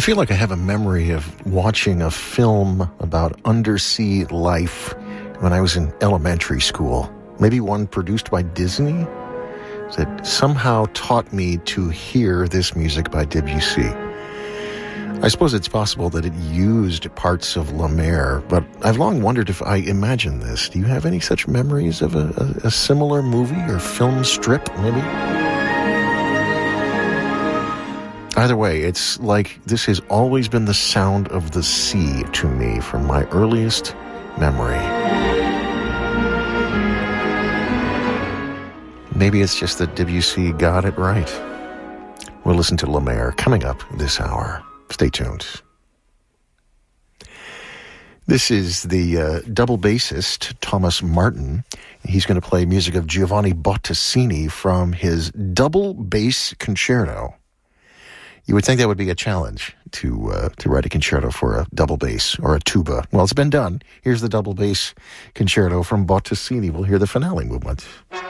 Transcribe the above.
feel like I have a memory of watching a film about undersea life when I was in elementary school. Maybe one produced by Disney that somehow taught me to hear this music by Debussy. I suppose it's possible that it used parts of La Mer, but I've long wondered if I imagined this. Do you have any such memories of a similar movie or film strip, maybe? Either way, it's like this has always been the sound of the sea to me from my earliest memory. Maybe it's just that Debussy got it right. We'll listen to La Mer coming up this hour. Stay tuned. This is the double bassist, Thomas Martin. He's going to play music of Giovanni Bottesini from his double bass concerto. You would think that would be a challenge to write a concerto for a double bass or a tuba. Well, it's been done. Here's the double bass concerto from Bottesini. We'll hear the finale movement.